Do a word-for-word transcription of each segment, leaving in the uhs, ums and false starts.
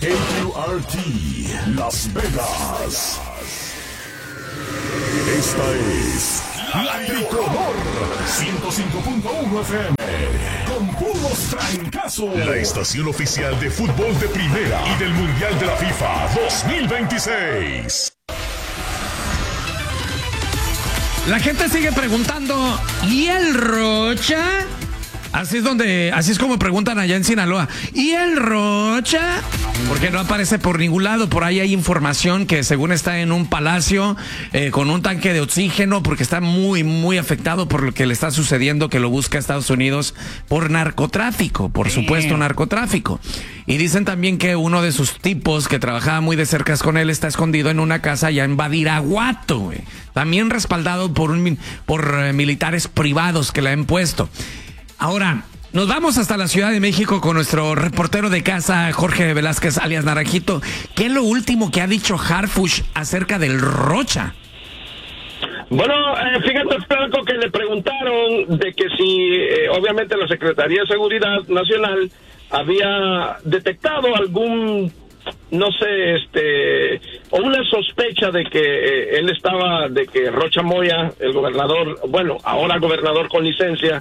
K Q R T, Las Vegas. Esta es La Tricolor, ciento cinco punto uno F M, con puros trancazos. La estación oficial de fútbol de primera y del Mundial de la FIFA dos mil veintiséis. La gente sigue preguntando, ¿y el Rocha? Así es donde, así es como preguntan allá en Sinaloa. ¿Y el Rocha? Porque no aparece por ningún lado. Por ahí hay información que según está en un palacio eh, con un tanque de oxígeno porque está muy, muy afectado por lo que le está sucediendo, que lo busca Estados Unidos por narcotráfico, por supuesto narcotráfico. Y dicen también que uno de sus tipos que trabajaba muy de cerca con él está escondido en una casa allá en Badiraguato, güey. También respaldado por, un, por eh, militares privados que le han puesto. Ahora, nos vamos hasta la Ciudad de México con nuestro reportero de casa, Jorge Velázquez, alias Naranjito. ¿Qué es lo último que ha dicho Harfuch acerca del Rocha? Bueno, eh, fíjate, Franco, que le preguntaron de que si, eh, obviamente, la Secretaría de Seguridad Nacional había detectado algún, no sé, este, o una sospecha de que eh, él estaba, de que Rocha Moya, el gobernador, bueno, ahora gobernador con licencia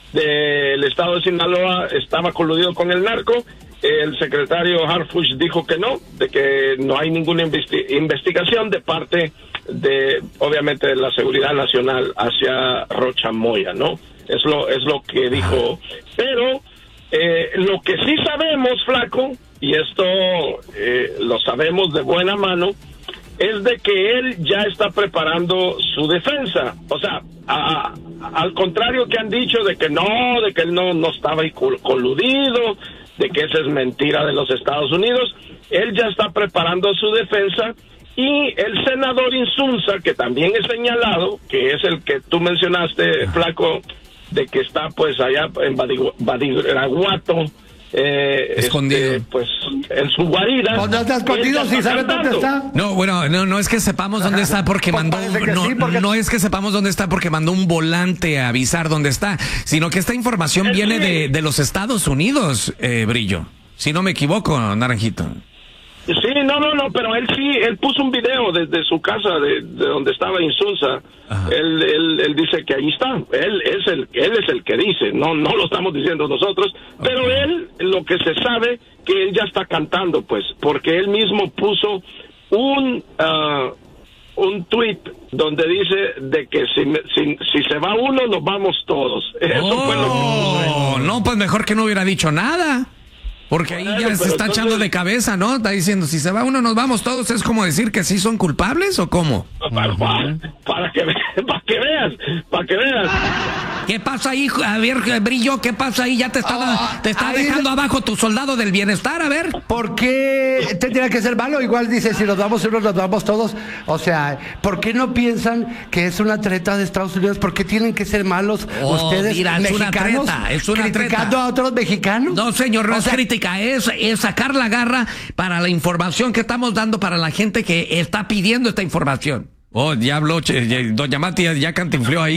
del estado de Sinaloa, estaba coludido con el narco. El secretario Harfuch dijo que no, de que no hay ninguna investi- investigación de parte de, obviamente, de la seguridad nacional hacia Rocha Moya, ¿no? Es lo, es lo que dijo. Pero eh, lo que sí sabemos, Flaco, y esto eh, lo sabemos de buena mano, es de que él ya está preparando su defensa. O sea, a, a, al contrario que han dicho de que no, de que él no, no estaba ahí coludido, de que esa es mentira de los Estados Unidos, él ya está preparando su defensa. Y el senador Insunza, que también es señalado, que es el que tú mencionaste, Flaco, de que está pues allá en Badiraguato, Eh, escondido, este, pues en su guarida. ¿Dónde está escondido? ¿Sí saben dónde está? No, bueno, no, no es que sepamos dónde está porque Pues mandó, parece que no, sí, porque- no es que sepamos dónde está porque mandó un volante a avisar dónde está, sino que esta información Eh, viene sí. de, de los Estados Unidos, eh, Brillo. Si no me equivoco, Naranjito. Sí, no, no, no, pero él sí, él puso un video desde su casa, de, de donde estaba Insunza. Él, él, él dice que ahí está. Él es el, él es el que dice, no, no lo estamos diciendo nosotros, okay. Pero él, lo que se sabe, que él ya está cantando, pues, porque él mismo puso un, uh, un tweet donde dice de que si, si, si se va uno, nos vamos todos. Eso oh, fue lo que puso él. No, pues mejor que no hubiera dicho nada. Porque ahí Bueno, ya se está entonces, echando de cabeza, ¿no? Está diciendo, si se va uno, nos vamos todos. ¿Es como decir que sí son culpables o cómo? Para, para, para, que, para que veas, para que veas. ¿Qué pasa ahí, a ver, Brillo? ¿Qué pasa ahí? Ya te está, Ah, te está ahí dejando le- abajo tu soldado del bienestar, a ver. ¿Por qué tendría que ser malo? Igual dice, si nos vamos unos, nos vamos todos. O sea, ¿por qué no piensan que es una treta de Estados Unidos? ¿Por qué tienen que ser malos Oh, ustedes, mira, es una mexicanos, treta, es una criticando treta. a otros mexicanos? No, señor, no O es sea, crítica, es, es sacar la garra para la información que estamos dando para la gente que está pidiendo esta información. Oh, ya habló, che, ya- doña Mati ya, ya cantinfleó ahí.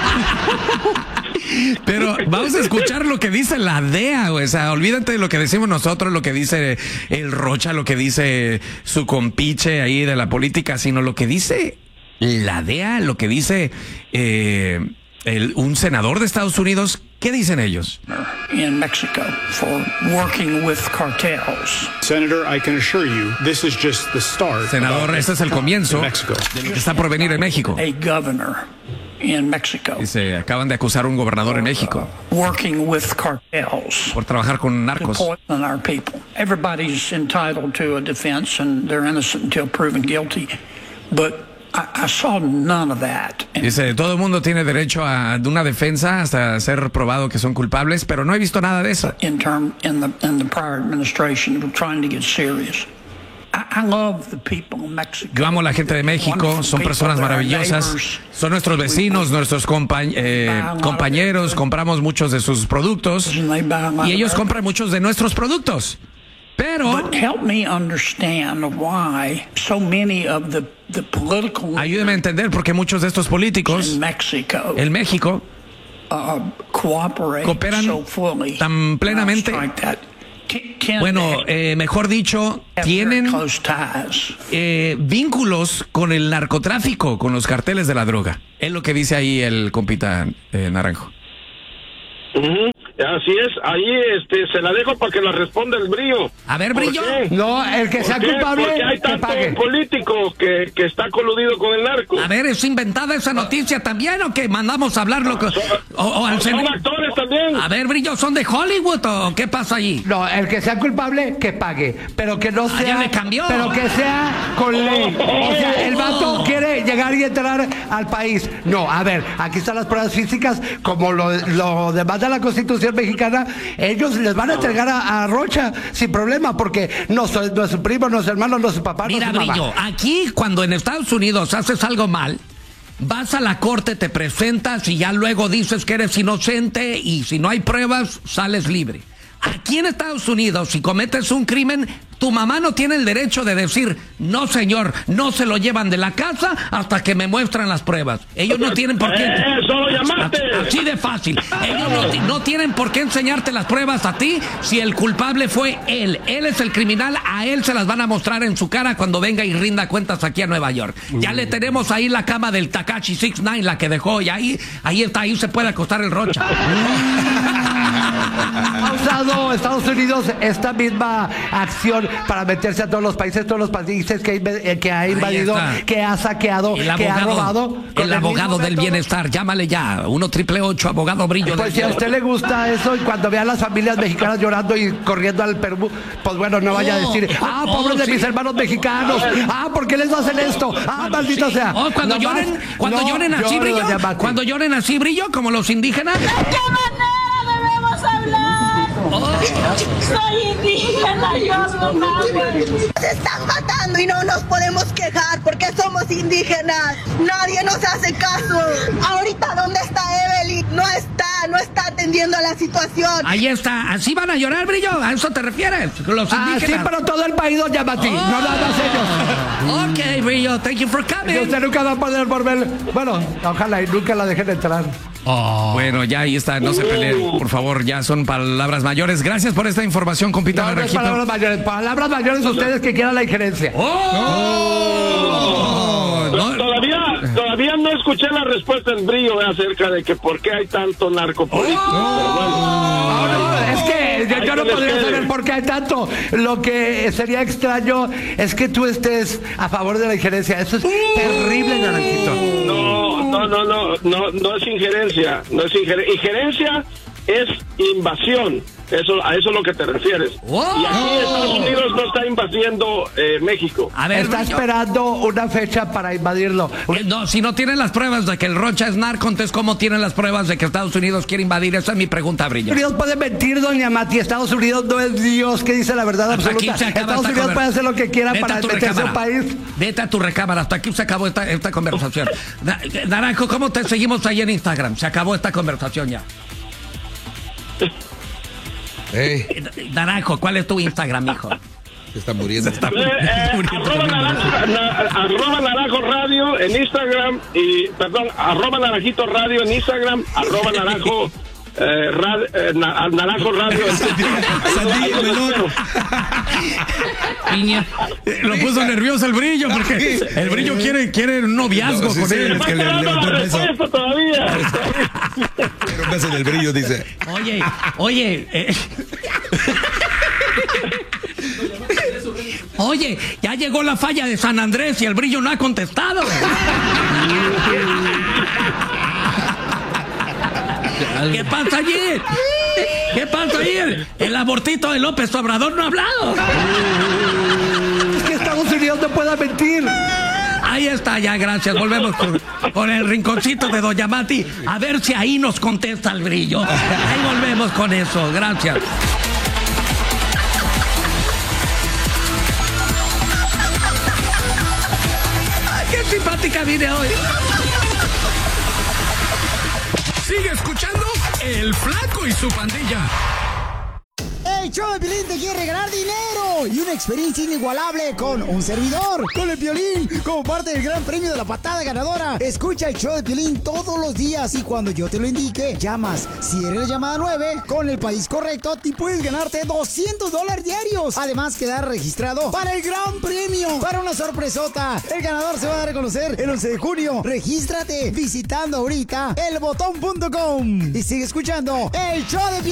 Pero vamos a escuchar lo que dice la D E A, güey. O sea, olvídate de lo que decimos nosotros, lo que dice el Rocha, lo que dice su compiche ahí de la política, sino lo que dice la D E A, lo que dice eh, el, un senador de Estados Unidos. ¿Qué dicen ellos? In Mexico for working with cartels. Senator, I can assure you, this is just the start. Senador, este es el comienzo In Mexico. de lo que está por venir en México. A governor in Mexico Dice, acaban de acusar a un gobernador en México working with cartels por trabajar con to narcos. poison our people. Everybody's entitled to a defense and they're innocent until proven guilty. But I, I saw none of that. And Dice, todo el mundo tiene derecho a una defensa hasta ser probado que son culpables, pero no he visto nada de eso. in term in the in the prior administration, we're trying to get serious. I, I love the people of Mexico. Yo amo a la gente de México, son personas maravillosas, son nuestros vecinos, nuestros compa eh, compañeros, compramos muchos de sus productos y ellos compran muchos de nuestros productos. Pero But help me understand why so many of the, the political ayúdeme a entender por qué muchos de estos políticos in Mexico en México uh, cooperate cooperan so fully tan plenamente. uh, strike that. Can, bueno, eh, mejor dicho, tienen eh, vínculos con el narcotráfico, con los carteles de la droga. Es lo que dice ahí el compita eh, Naranjo. Uh-huh. Así es, ahí este, se la dejo para que la responda el Brillo. A ver, Brillo. No, el que sea culpable, porque hay tanto político que, que está coludido con el narco. A ver, ¿es inventada esa noticia también o que mandamos a hablarlo? Con, son, o, o al son actores también. A ver, Brillo, ¿son de Hollywood o qué pasa allí? No, el que sea culpable, que pague, pero que no sea... Ah, ya le cambió. Pero que sea con ley. O sea, el vato quiere llegar y entrar al país. No, a ver, aquí están las pruebas físicas, como lo, lo demanda la Constitución mexicana, ellos les van a entregar a, a Rocha sin problema, porque no, soy, no es su primo, no es su hermano, no es su papá, Mira, no es su Brillo, mamá. aquí cuando en Estados Unidos haces algo mal, vas a la corte, te presentas y ya luego dices que eres inocente y si no hay pruebas, sales libre. Aquí en Estados Unidos, si cometes un crimen, tu mamá no tiene el derecho de decir, no señor, no se lo llevan de la casa hasta que me muestran las pruebas. Ellos no tienen por qué... Eh, ¡Eso lo llamaste! Así de fácil. Ellos no, no tienen por qué enseñarte las pruebas a ti si el culpable fue él. Él es el criminal, a él se las van a mostrar en su cara cuando venga y rinda cuentas aquí a Nueva York. Ya le tenemos ahí la cama del Takashi sesenta y nueve, la que dejó, y ahí, ahí está, ahí se puede acostar el Rocha. Ha usado Estados Unidos esta misma acción para meterse a todos los países, todos los países que, que ha invadido, que ha saqueado, el que abogado, ha robado. El abogado del método. bienestar, llámale ya, uno triple ocho, abogado Brillo. Pues si a usted le gusta eso y cuando vea a las familias mexicanas llorando y corriendo al Perú, pues bueno, no vaya oh, a decir, ah, oh, pobres oh, de sí. mis hermanos mexicanos, ah, ¿por qué les hacen esto? Ah, maldito Sí. sea. Oh, cuando no lloren, más, cuando no lloren así, llore, Brillo, doña Mati. cuando lloren así, Brillo, como los indígenas. ¿De qué manera debemos hablar? Oh. Soy indígena, yo no mames. Se están matando y no nos podemos quejar porque somos indígenas. Nadie nos hace caso. Ahorita, ¿dónde está Evelyn? No está, no está atendiendo a la situación. Ahí está, así van a llorar, Brillo, ¿a eso te refieres? Los Ah, indígenas. sí, pero todo el país, doña Mati, Oh. no nada más ellos. Ok, Brillo, thank you for coming. Y usted nunca va a poder volver. Bueno, ojalá y nunca la dejen entrar. Oh. Bueno, ya ahí está, no se peleen, por favor, ya son palabras mayores. Gracias por esta información, compita No, no es Naranjito. palabras mayores, palabras mayores ustedes que quieran la injerencia. ¡Oh! No, no. Todavía, todavía no escuché la respuesta del Brillo eh, acerca de que por qué hay tanto narcopolítico. Pero bueno. No, no, es que yo, yo no Ahí que podría les quede. saber por qué hay tanto. Lo que sería extraño es que tú estés a favor de la injerencia. Eso es terrible, Naranjito. No, no, no, no, no, no es injerencia, no es injerencia. Injerencia es invasión. Eso, a eso es lo que te refieres. ¡Oh! Y aquí Estados Unidos no está invadiendo eh, México. A ver, Está Brillo. esperando una fecha para invadirlo. Eh, No, si no tienen las pruebas de que el Rocha es narco, entonces ¿cómo tienen las pruebas de que Estados Unidos quiere invadir? Esa es mi pregunta, Brillo. Estados Unidos puede mentir, doña Mati. Estados Unidos no es Dios que dice la verdad Hasta aquí absoluta. se acaba Estados esta Unidos conver- puede hacer lo que quiera Vete para a tu meterse a un recámara. país. Vete a tu recámara. Hasta aquí se acabó esta, esta conversación. Na- Naranjo, ¿cómo te seguimos ahí en Instagram? Se acabó esta conversación ya. Ey, Eh, Naranjo, ¿cuál es tu Instagram, hijo? se está muriendo. Eh, eh, arroba, naranjo, na- arroba Naranjo Radio en Instagram y, perdón, arroba Naranjito Radio en Instagram, arroba Naranjo, eh, rad- eh, na- Naranjo Radio en Ahí los espero. Piña. Eh, Lo puso nervioso el Brillo, porque el Brillo quiere, quiere un noviazgo No, sí, con sí, él. es que le Falta levantó la el beso. respuesta todavía. Quiero un beso en el Brillo, dice. Oye, oye. eh. Oye, ya llegó la falla de San Andrés y el Brillo no ha contestado. ¿Qué pasa allí? ¿Qué pasa allí? El abortito de López Obrador no ha hablado. Es que Estados Unidos no puede mentir. Ahí está, ya, gracias. Volvemos con, con el rinconcito de Doña Mati. A ver si ahí nos contesta el Brillo. Ahí volvemos con eso. Gracias. Ay, qué simpática vine hoy. Sigue escuchando El Flaco y su pandilla. ¡Hey, show de Pilín te quiere regalar dinero! tiempo y una experiencia inigualable con un servidor, con el Piolín, como parte del gran premio de la patada ganadora. Escucha el show de Piolín todos los días y cuando yo te lo indique, llamas. Si eres la llamada nueve, con el país correcto, te puedes ganarte doscientos dólares diarios. Además, quedar registrado para el gran premio, para una sorpresota. El ganador se va a dar a conocer el once de junio. Regístrate visitando ahorita el botón punto com y sigue escuchando el show de Piolín.